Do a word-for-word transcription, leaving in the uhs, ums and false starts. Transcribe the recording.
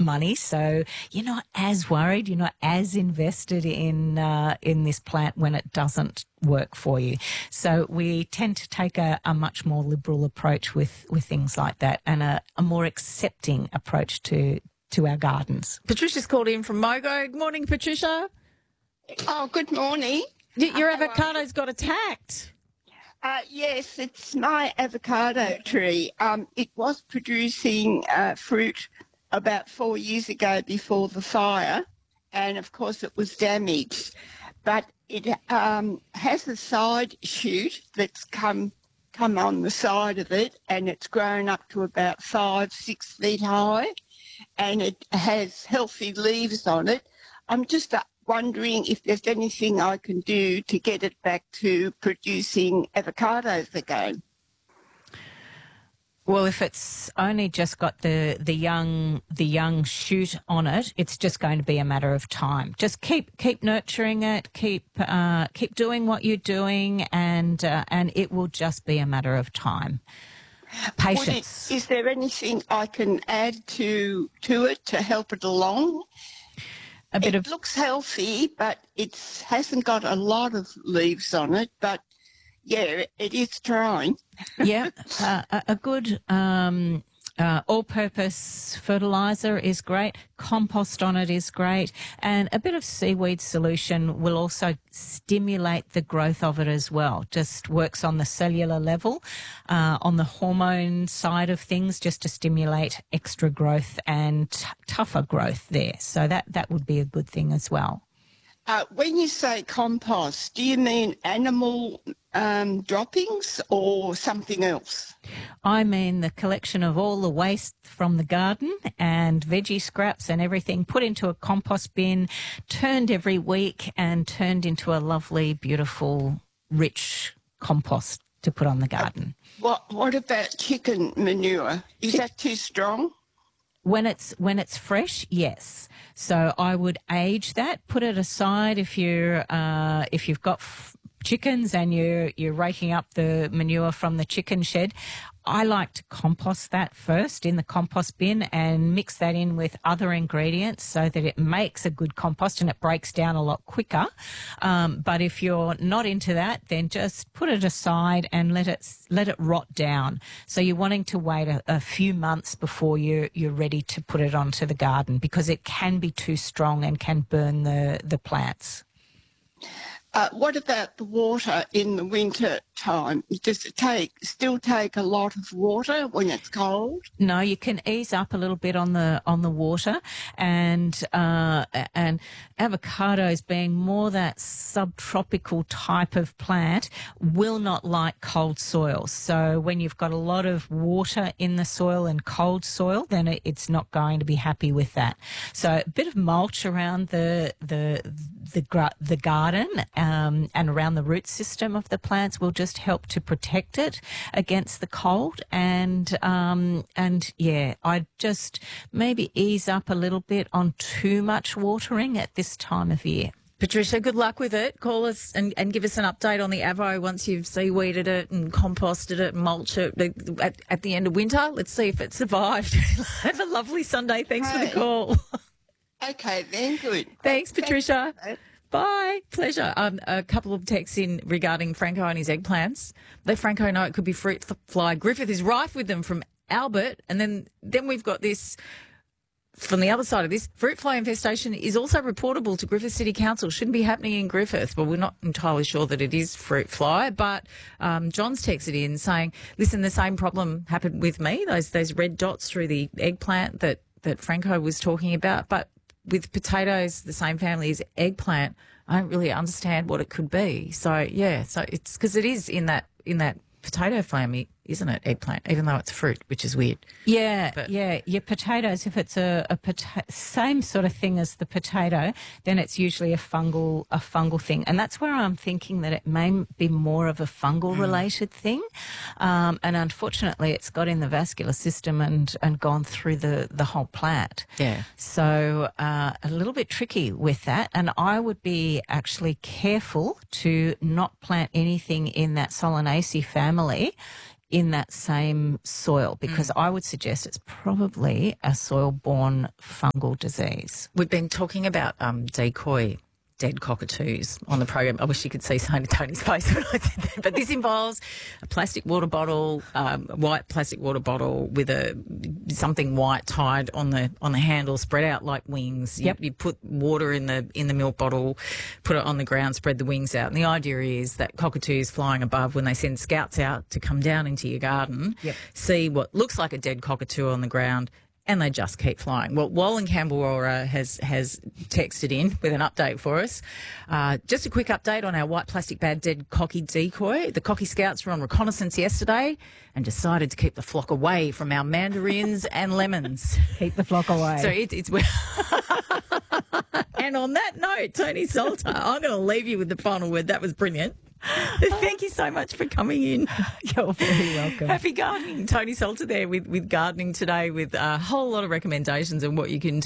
money, so you're not as worried, you're not as invested in uh, in this plant when it doesn't work for you. So we tend to take a, a much more liberal approach with, with things like that, and a, a more accepting approach to, to our gardens. Patricia's called in from Mogo. Good morning, Patricia. Oh, good morning. Y- Your How are avocado's got attacked. Uh, yes, it's my avocado tree. Um, it was producing uh, fruit about four years ago before the fire, and of course it was damaged. But it um, has a side shoot that's come come on the side of it, and it's grown up to about five, six feet high, and it has healthy leaves on it. I'm just uh, wondering if there's anything I can do to get it back to producing avocados again. Well, if it's only just got the, the young the young shoot on it, it's just going to be a matter of time. Just keep keep nurturing it, keep uh, keep doing what you're doing, and uh, and it will just be a matter of time. Patience. Would it, is there anything I can add to to it to help it along? A bit it of looks healthy, but it hasn't got a lot of leaves on it. But yeah, it is trying. yeah, uh, a, a good um, uh, all-purpose fertilizer is great. Compost on it is great, and a bit of seaweed solution will also stimulate the growth of it as well. Just works on the cellular level, uh, on the hormone side of things, just to stimulate extra growth and t- tougher growth there. So that that would be a good thing as well. Uh, when you say compost, do you mean animal um, droppings or something else? I mean the collection of all the waste from the garden and veggie scraps and everything put into a compost bin, turned every week and turned into a lovely, beautiful, rich compost to put on the garden. Uh, what What about chicken manure? Is that too strong? When it's when it's fresh, yes. So I would age that, put it aside if you're uh, if you've got f- chickens and you're you're raking up the manure from the chicken shed. I like to compost that first in the compost bin and mix that in with other ingredients so that it makes a good compost and it breaks down a lot quicker. Um, but if you're not into that, then just put it aside and let it let it rot down. So you're wanting to wait a, a few months before you're you're ready to put it onto the garden, because it can be too strong and can burn the the plants. Uh, what about the water in the winter time? Does it take still take a lot of water when it's cold? No, you can ease up a little bit on the on the water, and uh, and avocados, being more that subtropical type of plant, will not like cold soil. So when you've got a lot of water in the soil and cold soil, then it, it's not going to be happy with that. So a bit of mulch around the the the, gra- the garden. Um, and around the root system of the plants will just help to protect it against the cold. And, um, and yeah, I'd just maybe ease up a little bit on too much watering at this time of year. Patricia, good luck with it. Call us and, and give us an update on the avo once you've seaweeded it and composted it and mulched it at, at the end of winter. Let's see if it survived. Have a lovely Sunday. Thanks Hey. for the call. Okay, then good. Thanks, Patricia. Thanks. Bye. Pleasure. Um, a couple of texts in regarding Franco and his eggplants. Let Franco know it could be fruit fly. Griffith is rife with them from Albert. And then, then we've got this from the other side of this. Fruit fly infestation is also reportable to Griffith City Council. Shouldn't be happening in Griffith. Well, we're not entirely sure that it is fruit fly, but um, John's texted in saying, listen, the same problem happened with me, those those red dots through the eggplant that, that Franco was talking about. But with potatoes, the same family as eggplant, I don't really understand what it could be. So, yeah, so it's because it is in that in that potato family, isn't it, eggplant, even though it's fruit, which is weird. Yeah, But- yeah. Your potatoes, if it's a, a pota- same sort of thing as the potato, then it's usually a fungal a fungal thing. And that's where I'm thinking that it may be more of a fungal-related thing. Um, and unfortunately, it's got in the vascular system and, and gone through the, the whole plant. Yeah. So uh, a little bit tricky with that. And I would be actually careful to not plant anything in that Solanaceae family in that same soil? Because I would suggest it's probably a soil-borne fungal disease. We've been talking about um, decoy dead cockatoos on the program. I wish you could see Tony's face when I did that. But this involves a plastic water bottle, um, a white plastic water bottle with a something white tied on the on the handle, spread out like wings. You, Yep. you put water in the in the milk bottle, put it on the ground, spread the wings out. And the idea is that cockatoos flying above, when they send scouts out to come down into your garden, Yep. see what looks like a dead cockatoo on the ground, and they just keep flying. Well, Wallen Campbell has has texted in with an update for us. Uh, just a quick update on our white plastic bag dead cocky decoy. The cocky scouts were on reconnaissance yesterday and decided to keep the flock away from our mandarins and lemons. Keep the flock away. So it, it's... And on that note, Tony Salter, I'm going to leave you with the final word. That was brilliant. Thank you so much for coming in. You're very welcome. Happy gardening. Tony Salter there with, with gardening today with a whole lot of recommendations on what you can do.